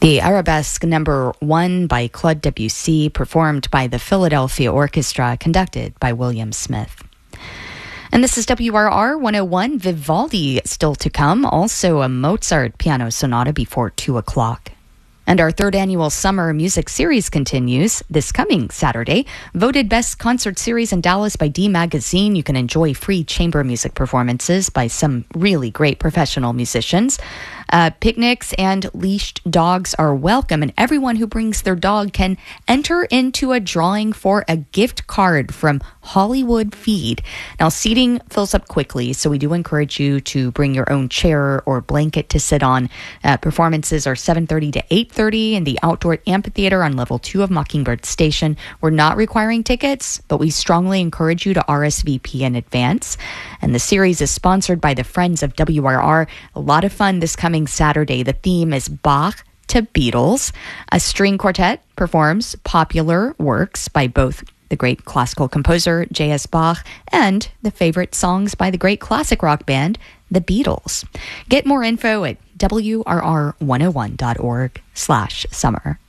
The Arabesque #1 by Claude Debussy, performed by the Philadelphia Orchestra, conducted by William Smith. And this is WRR 101, Vivaldi still to come, also a Mozart piano sonata before 2 o'clock. And our third annual summer music series continues this coming Saturday. Voted Best Concert Series in Dallas by D Magazine. You can enjoy free chamber music performances by some really great professional musicians. Picnics and leashed dogs are welcome, and everyone who brings their dog can enter into a drawing for a gift card from Hollywood Feed. Now, seating fills up quickly, so we do encourage you to bring your own chair or blanket to sit on. Performances are 7:30 to 8:30 in the outdoor amphitheater on level 2 of Mockingbird Station. We're not requiring tickets, but we strongly encourage you to RSVP in advance. And the series is sponsored by the Friends of WRR. A lot of fun this coming Saturday. The theme is Bach to Beatles. A string quartet performs popular works by both the great classical composer J.S. Bach and the favorite songs by the great classic rock band, the Beatles. Get more info at WRR101.org/summer.